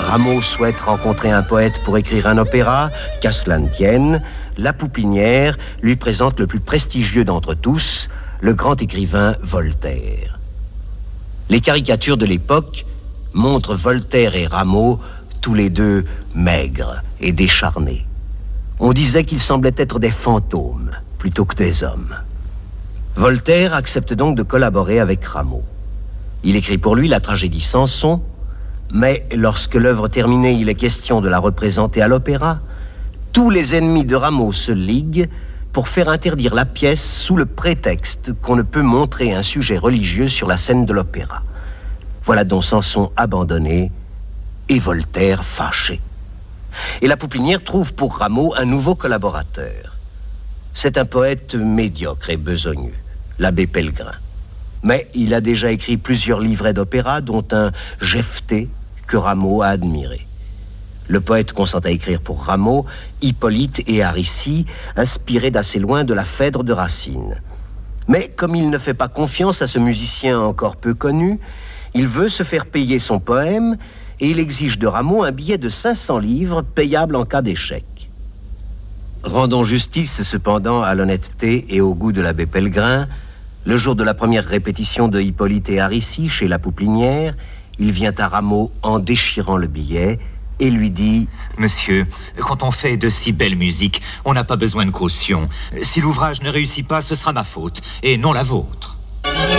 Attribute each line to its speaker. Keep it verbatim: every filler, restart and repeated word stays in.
Speaker 1: Rameau souhaite rencontrer un poète pour écrire un opéra, qu'à cela ne tienne, La Pouplinière lui présente le plus prestigieux d'entre tous, le grand écrivain Voltaire. Les caricatures de l'époque montrent Voltaire et Rameau tous les deux maigres et décharnés. On disait qu'ils semblaient être des fantômes plutôt que des hommes. Voltaire accepte donc de collaborer avec Rameau. Il écrit pour lui la tragédie Samson, mais lorsque l'œuvre terminée, il est question de la représenter à l'opéra, tous les ennemis de Rameau se liguent pour faire interdire la pièce sous le prétexte qu'on ne peut montrer un sujet religieux sur la scène de l'opéra. Voilà donc Samson abandonné et Voltaire fâché. Et La Pouplinière trouve pour Rameau un nouveau collaborateur. C'est un poète médiocre et besogneux, l'abbé Pellegrin. Mais il a déjà écrit plusieurs livrets d'opéra, dont un Jephté que Rameau a admiré. Le poète consent à écrire pour Rameau Hippolyte et Aricie, inspirés d'assez loin de la Phèdre de Racine. Mais comme il ne fait pas confiance à ce musicien encore peu connu, il veut se faire payer son poème et il exige de Rameau un billet de cinq cents livres payable en cas d'échec. Rendons justice cependant à l'honnêteté et au goût de l'abbé Pellegrin. Le jour de la première répétition de Hippolyte et Aricie chez La Pouplinière, il vient à Rameau en déchirant le billet et lui dit «
Speaker 2: Monsieur, quand on fait de si belles musiques, on n'a pas besoin de caution. Si l'ouvrage ne réussit pas, ce sera ma faute, et non la vôtre. »